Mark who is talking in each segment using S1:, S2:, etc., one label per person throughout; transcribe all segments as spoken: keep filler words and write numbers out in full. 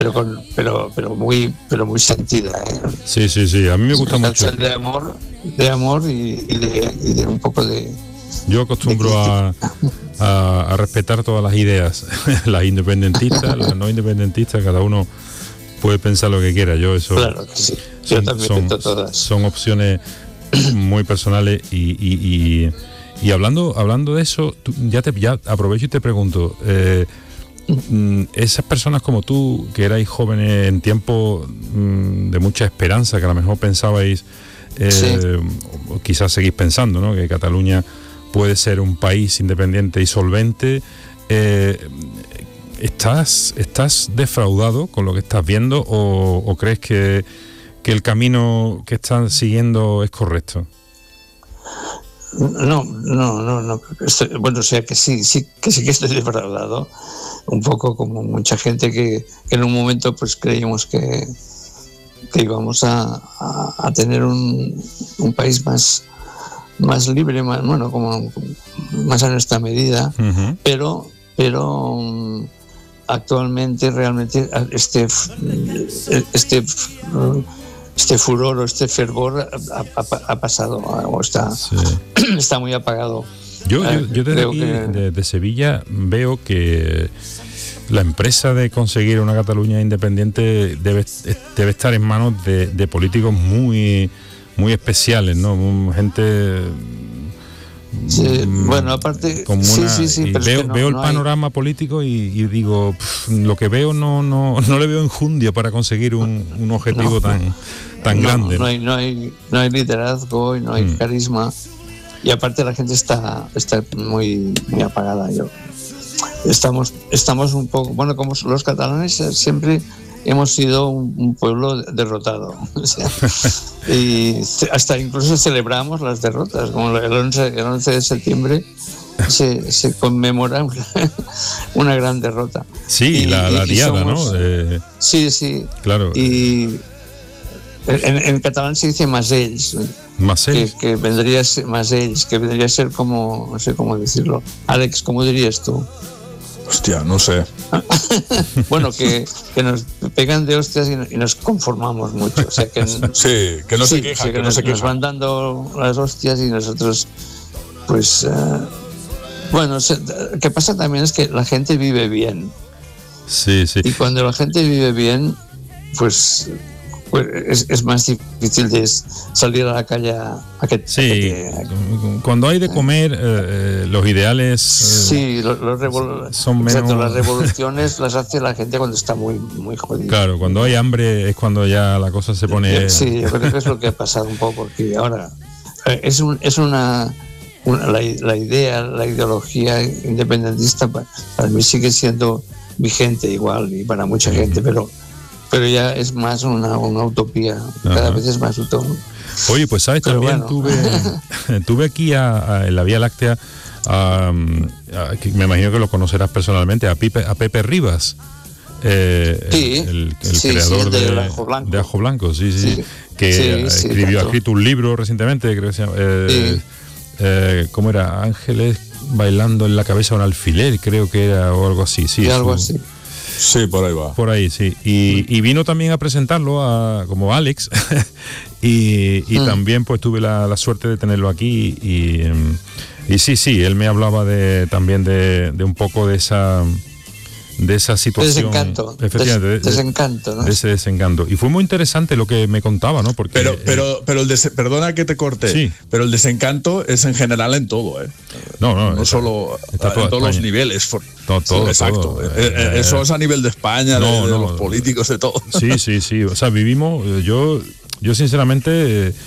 S1: pero con, pero pero muy pero muy sentida, ¿eh?
S2: Sí, sí, sí, a mí me gusta
S1: una
S2: mucho.
S1: canción de amor, de amor y, y, de, y de un poco de...
S2: Yo acostumbro a, a, a respetar todas las ideas, las independentistas, las no independentistas, cada uno puede pensar lo que quiera. Yo eso
S1: Claro que sí. Yo
S2: son,
S1: también
S2: son,
S1: siento todas.
S2: son opciones muy personales y, y, y, y hablando hablando de eso, tú, ya te ya aprovecho y te pregunto, eh, esas personas como tú, que erais jóvenes en tiempos de mucha esperanza, que a lo mejor pensabais, eh, sí. o quizás seguís pensando, ¿no?, que Cataluña puede ser un país independiente y solvente, eh, ¿estás, ¿estás defraudado con lo que estás viendo o, o crees que, que el camino que están siguiendo es correcto?
S1: No, no, no, no. Estoy, bueno, o sea que sí, sí, que sí que estoy defraudado, un poco como mucha gente que, que en un momento pues creíamos que, que íbamos a, a, a tener un, un país más, más libre, más, bueno, como más a nuestra medida, uh-huh. pero, pero um, actualmente realmente este, este este furor o este fervor ha, ha, ha pasado o está, sí. está muy apagado.
S2: Yo, yo, yo desde aquí, que... de, de Sevilla, veo que la empresa de conseguir una Cataluña independiente debe, debe estar en manos de, de políticos muy, muy especiales, ¿no? Gente...
S1: Sí, bueno, aparte...
S2: Como
S1: sí,
S2: una,
S1: sí, sí,
S2: y
S1: pero
S2: veo,
S1: es que no,
S2: veo el
S1: no
S2: panorama hay... político y, y digo, pff, lo que veo no, no, no le veo enjundia para conseguir un, un objetivo no, tan, tan
S1: no,
S2: grande.
S1: No hay, no, hay, no hay liderazgo y no hay mm. carisma. Y aparte la gente está, está muy, muy apagada. Yo. Estamos, estamos un poco... Bueno, como los catalanes siempre hemos sido un, un pueblo derrotado. O sea, y hasta incluso celebramos las derrotas, como el once, el once de septiembre se, se conmemora una, una gran derrota.
S2: Sí,
S1: y,
S2: la, la
S1: y
S2: diada,
S1: somos,
S2: ¿no? Eh,
S1: sí, sí.
S2: Claro.
S1: Y en, en catalán se dice masells.
S2: Masells.
S1: Que, que vendría a ser masells, que vendría a ser como, no sé cómo decirlo. Alex, ¿cómo dirías tú?
S3: Hostia, no sé.
S1: Bueno, que, que nos pegan de hostias y, y nos conformamos mucho. O sea, que,
S3: sí, que no
S1: sí,
S3: se quejan,
S1: o sea, que,
S3: que no
S1: nos,
S3: se quejan.
S1: Nos van dando las hostias y nosotros, pues... Uh, bueno, se, que pasa también es que la gente vive bien.
S2: Sí, sí.
S1: Y cuando la gente vive bien, pues... Pues es, es más difícil de salir a la calle a, a que...
S2: Sí,
S1: a que, a
S2: que, cuando hay de comer, eh, los ideales... Eh,
S1: sí, los, los revol-
S2: son menos...
S1: Exacto, las revoluciones las hace la gente cuando está muy, muy jodida.
S2: Claro, cuando hay hambre es cuando ya la cosa se pone...
S1: Sí, yo creo que es lo que ha pasado un poco, porque ahora es, un, es una... una la, la idea, la ideología independentista para, para mí sigue siendo vigente igual y para mucha gente, pero... pero ya es más una, una utopía, cada Ajá. vez es más utopía.
S2: Oye, pues sabes, pero también bueno. tuve, tuve aquí a, a, en la Vía Láctea, a, a, me imagino que lo conocerás personalmente, a, Pipe, a Pepe Rivas, eh,
S1: sí,
S2: el, el
S1: sí,
S2: creador
S1: sí,
S2: de,
S1: de, Ajo Blanco.
S2: de Ajo Blanco, sí, sí,
S1: sí.
S2: que
S1: sí,
S2: escribió,
S1: sí,
S2: ha escrito un libro recientemente, creo que se llama, eh,
S1: sí.
S2: eh, ¿cómo era? Ángeles bailando en la cabeza un alfiler, creo que era, o algo así, sí.
S1: sí algo
S2: su,
S1: así.
S3: Sí, por ahí va.
S2: Por ahí, sí. Y, y vino también a presentarlo a, como Alex y, y mm. también pues tuve la, la suerte de tenerlo aquí y, y sí, sí, él me hablaba de también de, de un poco de esa de esa situación.
S1: Desencanto.
S2: Efectivamente,
S1: Des, desencanto, ¿no?
S2: De ese desencanto. Y fue muy interesante lo que me contaba, ¿no? Porque,
S3: pero, pero, eh, pero el des- perdona que te corte,
S2: sí.
S3: pero el desencanto es en general en todo, ¿eh?
S2: No, no.
S3: No
S2: está,
S3: solo
S2: está
S3: en todos
S2: España.
S3: los niveles. For,
S2: todo, todo,
S3: sí, exacto.
S2: todo,
S3: eh, eh, eso es a nivel de España,
S2: no,
S3: de, de
S2: no,
S3: los políticos, de todo.
S2: Sí, sí, sí. O sea, vivimos, yo, yo sinceramente... Eh,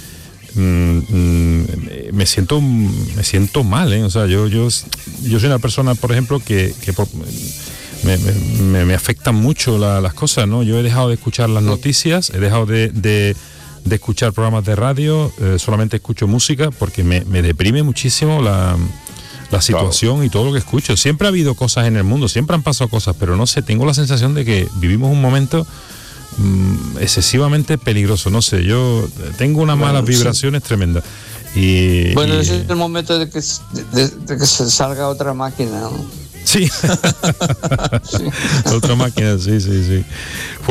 S2: me siento me siento mal, ¿eh? O sea, yo yo yo soy una persona, por ejemplo, que, que por, me, me, me afectan mucho la, las cosas, ¿no? Yo he dejado de escuchar las noticias, he dejado de, de, de escuchar programas de radio, eh, solamente escucho música porque me, me deprime muchísimo la, la situación, claro. Y todo lo que escucho. Siempre ha habido cosas en el mundo, siempre han pasado cosas, pero no sé, tengo la sensación de que vivimos un momento excesivamente peligroso, no sé, yo tengo unas bueno, malas vibraciones sí. tremendas y,
S1: bueno,
S2: y...
S1: ese es el momento de que, de, de que se salga otra máquina, ¿no?
S2: Sí, sí. Otra máquina, sí, sí, sí.